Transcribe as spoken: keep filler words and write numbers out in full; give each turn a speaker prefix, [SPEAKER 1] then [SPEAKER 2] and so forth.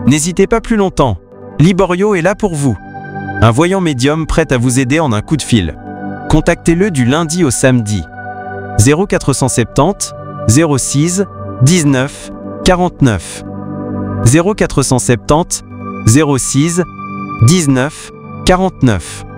[SPEAKER 1] N'hésitez pas plus longtemps. Liborio est là pour vous. Un voyant médium prêt à vous aider en un coup de fil. Contactez-le du lundi au samedi. zéro quatre cent soixante-dix, zéro six, dix-neuf, quarante-neuf. zéro quatre cent soixante-dix, zéro six, dix-neuf, quarante-neuf.